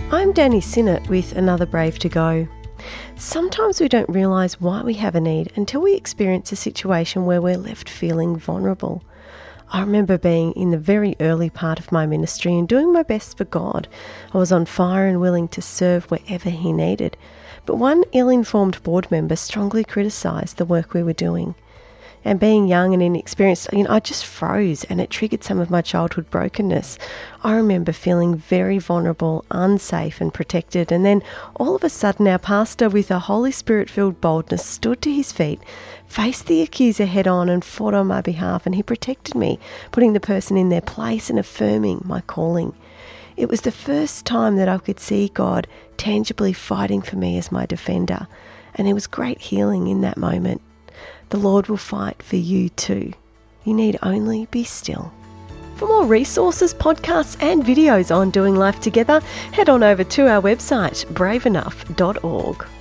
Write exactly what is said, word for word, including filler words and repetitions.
I'm Danny Sinnott with Another Brave to Go. Sometimes we don't realise why we have a need until we experience a situation where we're left feeling vulnerable. I remember being in the very early part of my ministry and doing my best for God. I was on fire and willing to serve wherever He needed. But one ill-informed board member strongly criticised the work we were doing. And being young and inexperienced, you know, I just froze and it triggered some of my childhood brokenness. I remember feeling very vulnerable, unsafe and protected. And then all of a sudden our pastor, with a Holy Spirit-filled boldness, stood to his feet, faced the accuser head on and fought on my behalf. And he protected me, putting the person in their place and affirming my calling. It was the first time that I could see God tangibly fighting for me as my defender. And there was great healing in that moment. The Lord will fight for you too. You need only be still. For more resources, podcasts and videos on doing life together, head on over to our website, brave enough dot org.